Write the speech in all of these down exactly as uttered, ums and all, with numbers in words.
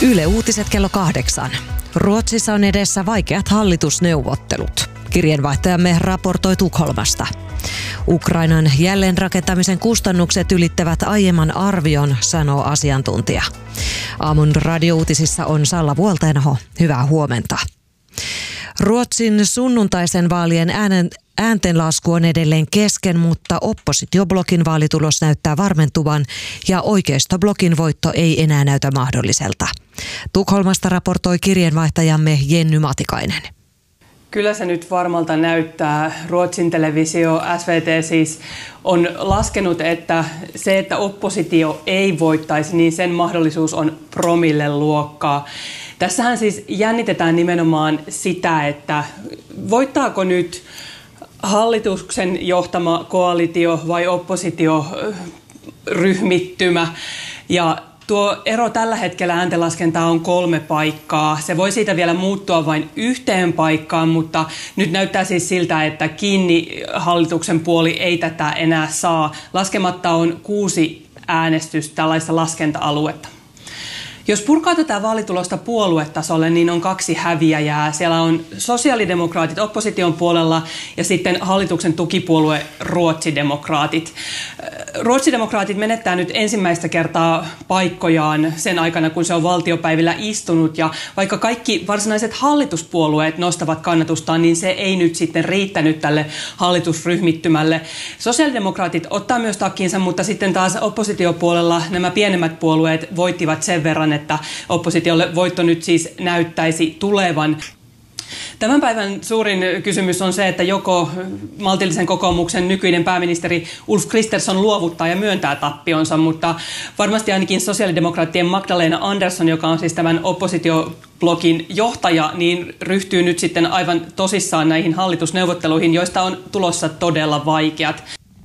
Yle Uutiset kello kahdeksan. Ruotsissa on edessä vaikeat hallitusneuvottelut. Kirjeenvaihtajamme raportoi Tukholmasta. Ukrainan jälleenrakentamisen kustannukset ylittävät aiemman arvion, sanoo asiantuntija. Aamun radiouutisissa on Salla Vuolteenaho. Hyvää huomenta. Ruotsin sunnuntaisen vaalien äänen, ääntenlasku on edelleen kesken, mutta oppositioblogin vaalitulos näyttää varmentuvan ja oikeistoblokin voitto ei enää näytä mahdolliselta. Tukholmasta raportoi kirjeenvaihtajamme Jenny Matikainen. Kyllä se nyt varmalta näyttää. Ruotsin televisio S V T siis on laskenut, että se, että oppositio ei voittaisi, niin sen mahdollisuus on promille luokkaa. Tässähän siis jännitetään nimenomaan sitä, että voittaako nyt hallituksen johtama koalitio vai oppositioryhmittymä. Ja tuo ero tällä hetkellä ääntenlaskentaa on kolme paikkaa. Se voi siitä vielä muuttua vain yhteen paikkaan, mutta nyt näyttää siis siltä, että kiinni hallituksen puoli ei tätä enää saa. Laskematta on kuusi äänestystä tällaista laskenta-aluetta. Jos purkaa tätä vaalitulosta puoluetasolle, niin on kaksi häviäjää. Siellä on sosiaalidemokraatit opposition puolella ja sitten hallituksen tukipuolue ruotsidemokraatit. Ruotsidemokraatit menettää nyt ensimmäistä kertaa paikkojaan sen aikana, kun se on valtiopäivillä istunut. Ja vaikka kaikki varsinaiset hallituspuolueet nostavat kannatustaan, niin se ei nyt sitten riittänyt tälle hallitusryhmittymälle. Sosiaalidemokraatit ottaa myös takkinsa, mutta sitten taas oppositiopuolella nämä pienemmät puolueet voittivat sen verran, että oppositiolle voitto nyt siis näyttäisi tulevan. Tämän päivän suurin kysymys on se, että joko maltillisen kokoomuksen nykyinen pääministeri Ulf Kristersson luovuttaa ja myöntää tappionsa, mutta varmasti ainakin sosiaalidemokraattien Magdalena Andersson, joka on siis tämän oppositioblogin johtaja, niin ryhtyy nyt sitten aivan tosissaan näihin hallitusneuvotteluihin, joista on tulossa todella vaikeat.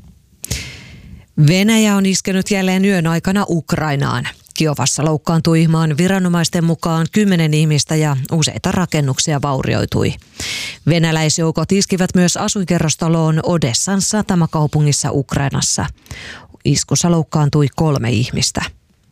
Venäjä on iskenyt jälleen yön aikana Ukrainaan. Kiovassa loukkaantui maan viranomaisten mukaan kymmenen ihmistä ja useita rakennuksia vaurioitui. Venäläisjoukot iskivät myös asuinkerrostaloon Odessan satamakaupungissa Ukrainassa. Iskussa loukkaantui kolme ihmistä.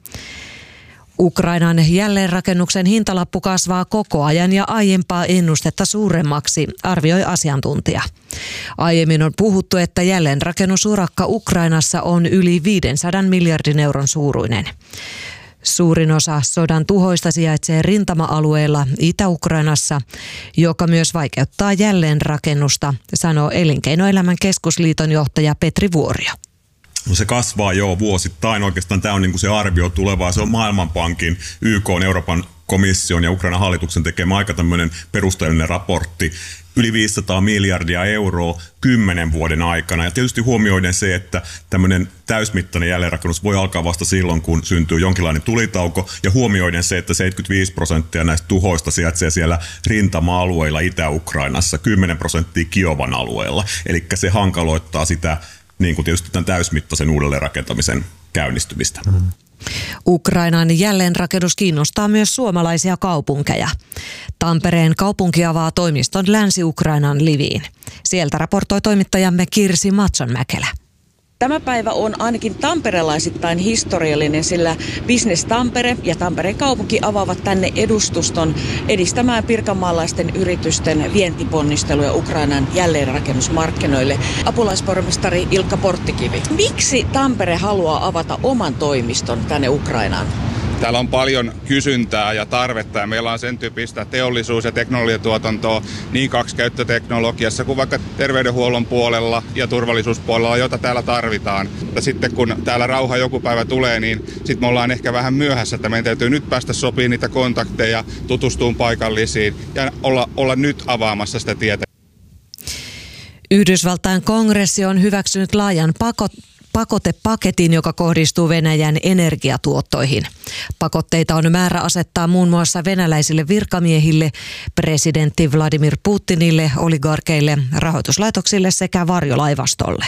Ukrainan jälleenrakennuksen hintalappu kasvaa koko ajan ja aiempaa ennustetta suuremmaksi, arvioi asiantuntija. Aiemmin on puhuttu, että jälleenrakennusurakka Ukrainassa on yli viisisataa miljardin euron suuruinen. Suurin osa sodan tuhoista sijaitsee rintama-alueella Itä-Ukrainassa, joka myös vaikeuttaa jälleenrakennusta, sanoo Elinkeinoelämän keskusliiton johtaja Petri Vuorio. No se kasvaa jo vuosittain. Oikeastaan tämä on niin kuin se arvio tulevaa. Se on Maailmanpankin, Y K:n, Euroopan komission ja Ukrainan hallituksen tekemä aika tämmöinen perusteellinen raportti. Yli viisisataa miljardia euroa kymmenen vuoden aikana. Ja tietysti huomioiden se, että tämmöinen täysmittainen jälleenrakennus voi alkaa vasta silloin, kun syntyy jonkinlainen tulitauko. Ja huomioiden se, että seitsemänkymmentäviisi prosenttia näistä tuhoista sijaitsee siellä rintama-alueilla Itä-Ukrainassa, kymmenen prosenttia Kiovan alueella. Eli se hankaloittaa sitä, niin kuin tietysti tämän täysmittaisen uudelleenrakentamisen käynnistymistä. Mm. Ukrainan jälleenrakennus kiinnostaa myös suomalaisia kaupunkeja. Tampereen kaupunki avaa toimiston Länsi-Ukrainan Liviin. Sieltä raportoi toimittajamme Kirsi Matsonmäkelä. Tämä päivä on ainakin tamperelaisittain historiallinen, sillä Business Tampere ja Tampereen kaupunki avaavat tänne edustuston edistämään pirkanmaalaisten yritysten vientiponnisteluja Ukrainan jälleenrakennusmarkkinoille. Apulaispormestari Ilkka Porttikivi. Miksi Tampere haluaa avata oman toimiston tänne Ukrainaan? Täällä on paljon kysyntää ja tarvetta ja meillä on sen tyyppistä teollisuus- ja teknologiatuotantoa niin kaksikäyttöteknologiassa kuin vaikka terveydenhuollon puolella ja turvallisuuspuolella, jota täällä tarvitaan. Mutta sitten kun täällä rauha joku päivä tulee, niin sitten me ollaan ehkä vähän myöhässä, että meidän täytyy nyt päästä sopimaan niitä kontakteja, tutustumaan paikallisiin ja olla, olla nyt avaamassa sitä tietä. Yhdysvaltain kongressi on hyväksynyt laajan pakot pakotepaketin, joka kohdistuu Venäjän energiatuottoihin. Pakotteita on määrä asettaa muun muassa venäläisille virkamiehille, presidentti Vladimir Putinille, oligarkeille, rahoituslaitoksille sekä varjolaivastolle.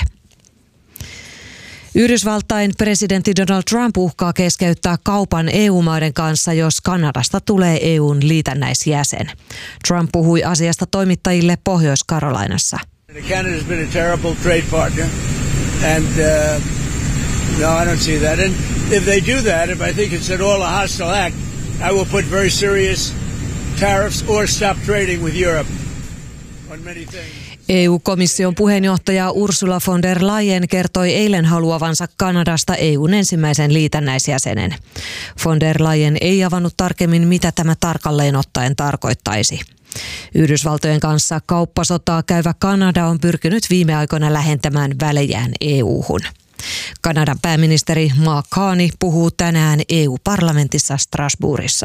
Yhdysvaltain presidentti Donald Trump uhkaa keskeyttää kaupan E U-maiden kanssa, jos Kanadasta tulee E U:n liitännäisjäsen. Trump puhui asiasta toimittajille Pohjois-Carolinassa. Canada's been a terrible trade partner. And uh, no, I don't see that. And if they do that, if I think it's at all a hostile act, I will put very serious tariffs or stop trading with Europe on many things. E U-komission puheenjohtaja Ursula von der Leyen kertoi eilen haluavansa Kanadasta E U:n ensimmäisen liitännäisjäsenen. Von der Leyen ei avannut tarkemmin, mitä tämä tarkalleen ottaen tarkoittaisi. Yhdysvaltojen kanssa kauppasotaa käyvä Kanada on pyrkinyt viime aikoina lähentämään välejään E U:hun. Kanadan pääministeri Mark Carney puhuu tänään E U-parlamentissa Strasbourgissa.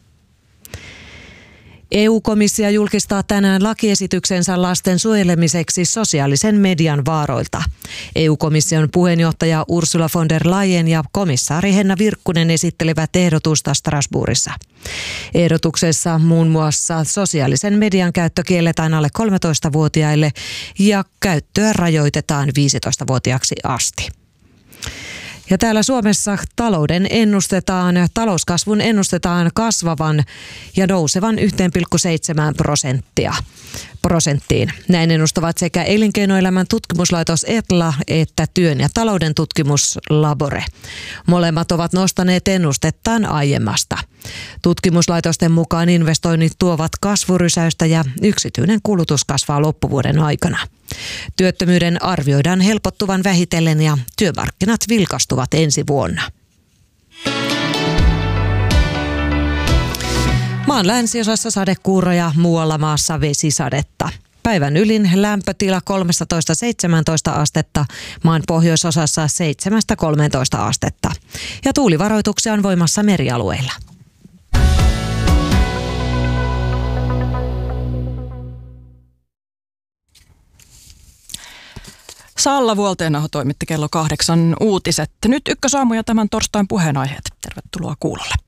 E U-komissio julkistaa tänään lakiesityksensä lasten suojelemiseksi sosiaalisen median vaaroilta. E U-komission puheenjohtaja Ursula von der Leyen ja komissaari Henna Virkkunen esittelivät ehdotusta Strasbourgissa. Ehdotuksessa muun muassa sosiaalisen median käyttö kielletään alle kolmetoistavuotiaille ja käyttöä rajoitetaan viisitoistavuotiaaksi asti. Ja täällä Suomessa talouden ennustetaan, talouskasvun ennustetaan kasvavan ja nousevan yksi pilkku seitsemän prosenttia prosenttiin. Näin ennustavat sekä elinkeinoelämän tutkimuslaitos Etla että työn ja talouden tutkimus Labore. Molemmat ovat nostaneet ennustettaan aiemmasta. Tutkimuslaitosten mukaan investoinnit tuovat kasvurysäystä ja yksityinen kulutus kasvaa loppuvuoden aikana. Työttömyyden arvioidaan helpottuvan vähitellen ja työmarkkinat vilkastuvat ensi vuonna. Maan länsiosassa sadekuuroja, muualla maassa vesisadetta. Päivän ylin lämpötila kolmetoista seitsemäntoista astetta, maan pohjoisosassa seitsemästä kolmeentoista astetta. Ja tuulivaroituksia on voimassa merialueilla. Salla Vuolteenaho toimitti kello kahdeksan uutiset. Nyt Ykkösaamu ja tämän torstain puheenaiheet. Tervetuloa kuulolle.